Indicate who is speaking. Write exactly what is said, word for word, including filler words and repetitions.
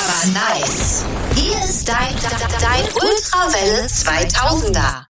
Speaker 1: aber nice. Hier ist dein, dein Ultrawelle zweitausender.